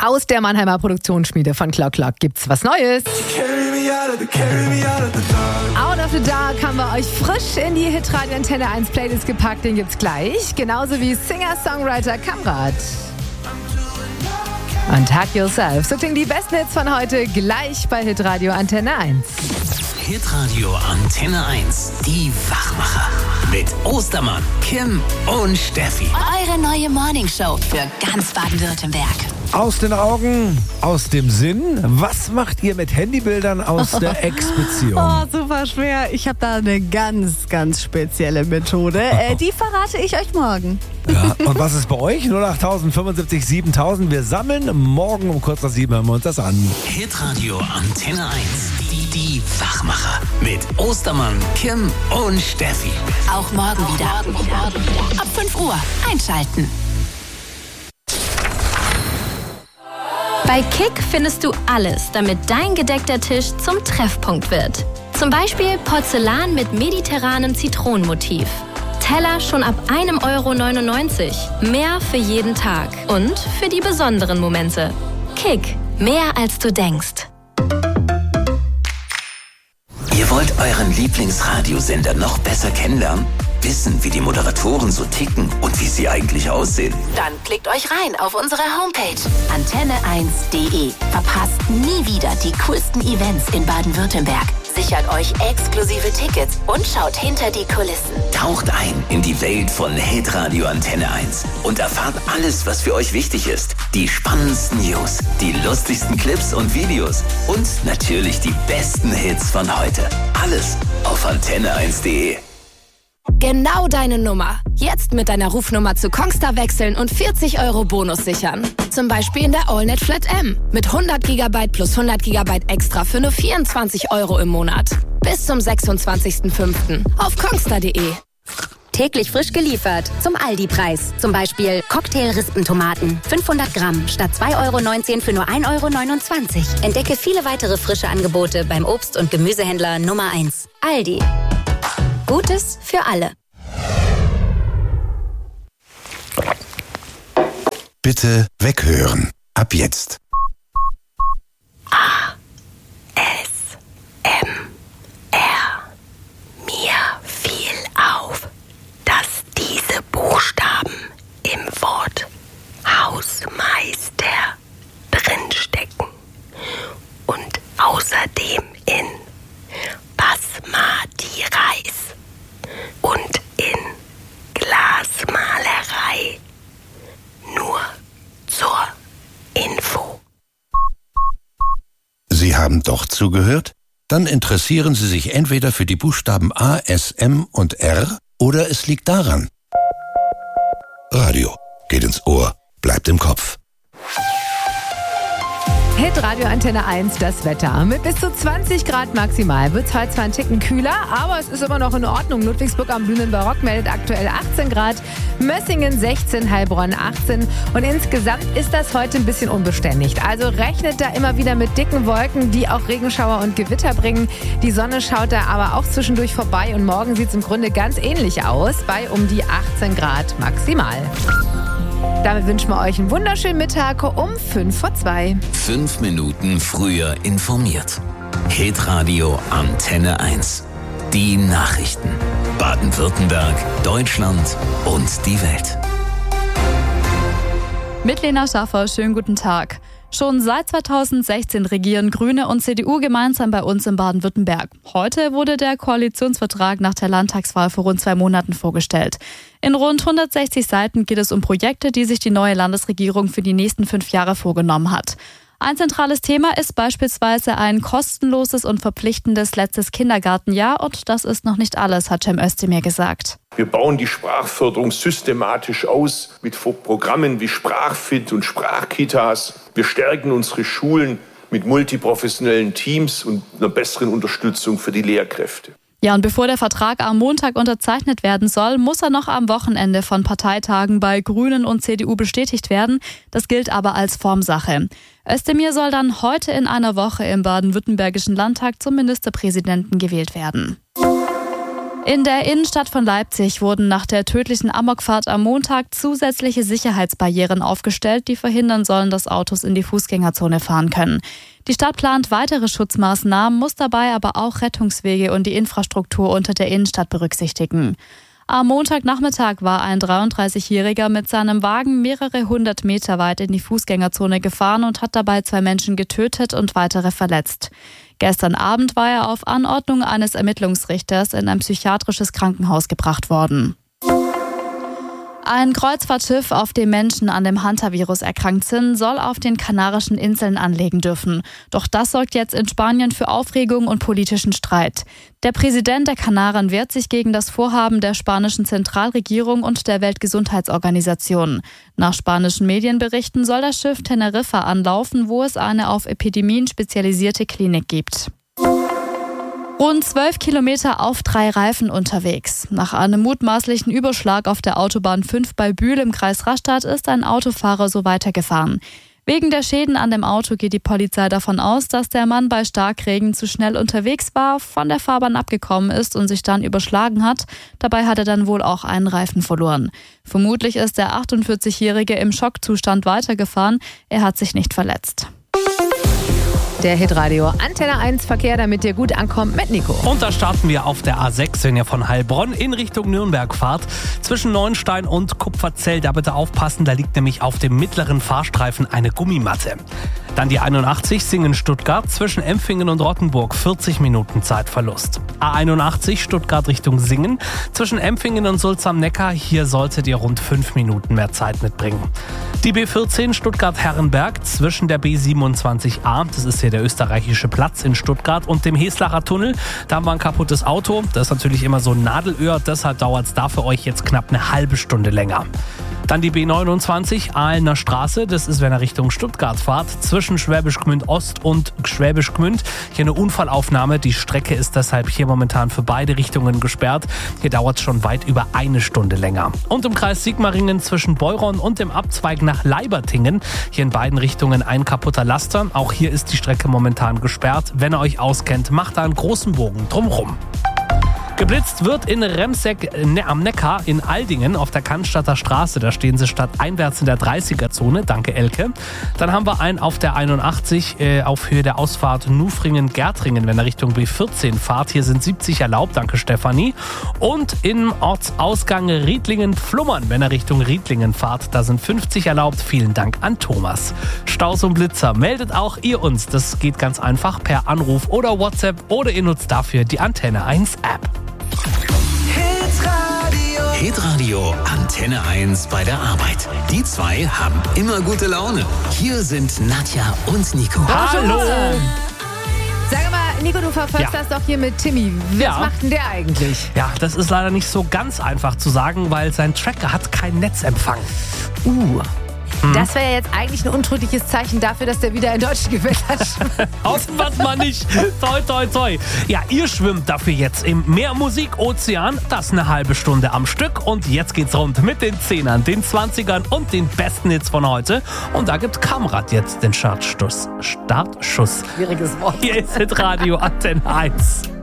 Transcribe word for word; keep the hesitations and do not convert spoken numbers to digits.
Aus der Mannheimer Produktionsschmiede von Clock Clock gibt's was Neues. Out of the Dark haben wir euch frisch in die Hitradio Antenne eins Playlist gepackt, den gibt's gleich. Genauso wie Singer-Songwriter Kamrat. Und Hug Yourself. So klingen die besten Hits von heute gleich bei Hitradio Antenne eins. Hitradio Antenne eins, die Wachmacher. Mit Ostermann, Kim und Steffi. Eure neue Morningshow für ganz Baden-Württemberg. Aus den Augen, aus dem Sinn. Was macht ihr mit Handybildern aus der Ex-Beziehung? Oh, super schwer. Ich habe da eine ganz, ganz spezielle Methode. Äh, die verrate ich euch morgen. Ja, und was ist bei euch? null acht fünfundsiebzig siebentausend. Wir sammeln morgen um kurz nach sieben, hören wir uns das an. Hitradio Antenne eins, die, die Wachmacher. Mit Ostermann, Kim und Steffi. Auch morgen wieder. Ab fünf Uhr einschalten. Bei Kick findest du alles, damit dein gedeckter Tisch zum Treffpunkt wird. Zum Beispiel Porzellan mit mediterranem Zitronenmotiv. Teller schon ab ein Euro neunundneunzig. Mehr für jeden Tag und für die besonderen Momente. Kick, mehr als du denkst. Ihr wollt euren Lieblingsradiosender noch besser kennenlernen? Wissen, wie die Moderatoren so ticken und wie sie eigentlich aussehen? Dann klickt euch rein auf unsere Homepage antenne eins punkt de. Verpasst nie wieder die coolsten Events in Baden-Württemberg. Sichert euch exklusive Tickets und schaut hinter die Kulissen. Taucht ein in die Welt von Hitradio Antenne eins und erfahrt alles, was für euch wichtig ist. Die spannendsten News, die lustigsten Clips und Videos und natürlich die besten Hits von heute. Alles auf antenne eins punkt de. Genau deine Nummer. Jetzt mit deiner Rufnummer zu Kongstar wechseln und vierzig Euro Bonus sichern. Zum Beispiel in der AllNet Flat M. Mit hundert Gigabyte plus hundert Gigabyte extra für nur vierundzwanzig Euro im Monat. Bis zum sechsundzwanzigsten fünften auf kongstar punkt de. Täglich frisch geliefert zum Aldi-Preis. Zum Beispiel Cocktail-Rispentomaten. fünfhundert Gramm statt zwei Euro neunzehn für nur ein Euro neunundzwanzig. Entdecke viele weitere frische Angebote beim Obst- und Gemüsehändler Nummer eins. Aldi. Gutes für alle. Bitte weghören. Ab jetzt. A. S. M. R. Mir fiel auf, dass diese Buchstaben im Wort Hausmeister drinstecken und außerdem in Basmati Reis und in Glasmalerei. Nur zur Info. Sie haben doch zugehört? Dann interessieren Sie sich entweder für die Buchstaben A, S, M und R oder es liegt daran. Radio geht ins Ohr, bleibt im Kopf. Hitradio Antenne eins, das Wetter. Mit bis zu zwanzig Grad maximal wird es heute zwar ein Ticken kühler, aber es ist immer noch in Ordnung. Ludwigsburg am Blühenden Barock meldet aktuell achtzehn Grad, Mössingen sechzehn, Heilbronn achtzehn und insgesamt ist das heute ein bisschen unbeständig. Also rechnet da immer wieder mit dicken Wolken, die auch Regenschauer und Gewitter bringen. Die Sonne schaut da aber auch zwischendurch vorbei und morgen sieht es im Grunde ganz ähnlich aus, bei um die achtzehn Grad maximal. Damit wünschen wir euch einen wunderschönen Mittag um fünf vor zwei. Fünf Minuten früher informiert. Hitradio Antenne eins. Die Nachrichten. Baden-Württemberg, Deutschland und die Welt. Mit Lena Schaffer, schönen guten Tag. Schon seit zweitausendsechzehn regieren Grüne und C D U gemeinsam bei uns in Baden-Württemberg. Heute wurde der Koalitionsvertrag nach der Landtagswahl vor rund zwei Monaten vorgestellt. In rund hundertsechzig Seiten geht es um Projekte, die sich die neue Landesregierung für die nächsten fünf Jahre vorgenommen hat. Ein zentrales Thema ist beispielsweise ein kostenloses und verpflichtendes letztes Kindergartenjahr und das ist noch nicht alles, hat Cem Özdemir gesagt. Wir bauen die Sprachförderung systematisch aus mit Programmen wie Sprachfit und Sprachkitas. Wir stärken unsere Schulen mit multiprofessionellen Teams und einer besseren Unterstützung für die Lehrkräfte. Ja, und bevor der Vertrag am Montag unterzeichnet werden soll, muss er noch am Wochenende von Parteitagen bei Grünen und C D U bestätigt werden. Das gilt aber als Formsache. Özdemir soll dann heute in einer Woche im baden-württembergischen Landtag zum Ministerpräsidenten gewählt werden. In der Innenstadt von Leipzig wurden nach der tödlichen Amokfahrt am Montag zusätzliche Sicherheitsbarrieren aufgestellt, die verhindern sollen, dass Autos in die Fußgängerzone fahren können. Die Stadt plant weitere Schutzmaßnahmen, muss dabei aber auch Rettungswege und die Infrastruktur unter der Innenstadt berücksichtigen. Am Montagnachmittag war ein dreiunddreißigjähriger mit seinem Wagen mehrere hundert Meter weit in die Fußgängerzone gefahren und hat dabei zwei Menschen getötet und weitere verletzt. Gestern Abend war er auf Anordnung eines Ermittlungsrichters in ein psychiatrisches Krankenhaus gebracht worden. Ein Kreuzfahrtschiff, auf dem Menschen an dem Hantavirus erkrankt sind, soll auf den Kanarischen Inseln anlegen dürfen. Doch das sorgt jetzt in Spanien für Aufregung und politischen Streit. Der Präsident der Kanaren wehrt sich gegen das Vorhaben der spanischen Zentralregierung und der Weltgesundheitsorganisation. Nach spanischen Medienberichten soll das Schiff Teneriffa anlaufen, wo es eine auf Epidemien spezialisierte Klinik gibt. Rund zwölf Kilometer auf drei Reifen unterwegs. Nach einem mutmaßlichen Überschlag auf der Autobahn fünf bei Bühl im Kreis Rastatt ist ein Autofahrer so weitergefahren. Wegen der Schäden an dem Auto geht die Polizei davon aus, dass der Mann bei Starkregen zu schnell unterwegs war, von der Fahrbahn abgekommen ist und sich dann überschlagen hat. Dabei hat er dann wohl auch einen Reifen verloren. Vermutlich ist der achtundvierzigjährige im Schockzustand weitergefahren. Er hat sich nicht verletzt. Der Hitradio Antenne eins Verkehr, damit ihr gut ankommt mit Nico. Und da starten wir auf der A sechs, wenn ihr von Heilbronn in Richtung Nürnberg fahrt. Zwischen Neuenstein und Kupferzell, da bitte aufpassen, da liegt nämlich auf dem mittleren Fahrstreifen eine Gummimatte. Dann die einundachtzig Singen-Stuttgart zwischen Empfingen und Rottenburg, vierzig Minuten Zeitverlust. A einundachtzig Stuttgart Richtung Singen zwischen Empfingen und Sulz am Neckar, hier solltet ihr rund fünf Minuten mehr Zeit mitbringen. Die B vierzehn Stuttgart-Herrenberg zwischen der B siebenundzwanzig A, das ist hier der österreichische Platz in Stuttgart, und dem Heslacher Tunnel. Da haben wir ein kaputtes Auto, das ist natürlich immer so ein Nadelöhr, deshalb dauert es da für euch jetzt knapp eine halbe Stunde länger. Dann die B neunundzwanzig Ahlener Straße, das ist, wenn ihr Richtung Stuttgart fahrt, zwischen Schwäbisch Gmünd Ost und Schwäbisch Gmünd. Hier eine Unfallaufnahme, die Strecke ist deshalb hier momentan für beide Richtungen gesperrt. Hier dauert es schon weit über eine Stunde länger. Und im Kreis Sigmaringen zwischen Beuron und dem Abzweig nach Leibertingen, hier in beiden Richtungen ein kaputter Laster. Auch hier ist die Strecke momentan gesperrt. Wenn ihr euch auskennt, macht da einen großen Bogen drumherum. Geblitzt wird in Remseck ne, am Neckar in Aldingen auf der Cannstatter Straße. Da stehen sie stadteinwärts in der dreißiger-Zone. Danke, Elke. Dann haben wir einen auf der einundachtzig äh, auf Höhe der Ausfahrt Nufringen-Gärtringen, wenn er Richtung B vierzehn fahrt. Hier sind siebzig erlaubt. Danke, Stefanie. Und im Ortsausgang Riedlingen-Flummern, wenn er Richtung Riedlingen fahrt. Da sind fünfzig erlaubt. Vielen Dank an Thomas. Staus und Blitzer. Meldet auch ihr uns. Das geht ganz einfach per Anruf oder WhatsApp oder ihr nutzt dafür die Antenne eins App. Hitradio. Hitradio Antenne eins bei der Arbeit. Die zwei haben immer gute Laune. Hier sind Nadja und Nico. Hallo. Sag mal, Nico, du verfolgst Ja. das doch hier mit Timmy. Was Ja. macht denn der eigentlich? Ja, das ist leider nicht so ganz einfach zu sagen, weil sein Tracker hat keinen Netzempfang. Uh. Das wäre ja jetzt eigentlich ein untrügliches Zeichen dafür, dass der wieder in deutschen Gewässern schwimmt. Hoffen wir es mal nicht. Toi, toi, toi. Ja, ihr schwimmt dafür jetzt im Meermusik-Ozean. Das eine halbe Stunde am Stück. Und jetzt geht's rund mit den Zehnern, den Zwanzigern und den besten Hits von heute. Und da gibt Kamrat jetzt den Startschuss. Startschuss. Schwieriges Wort. Hier ist Hitradio Antenne eins.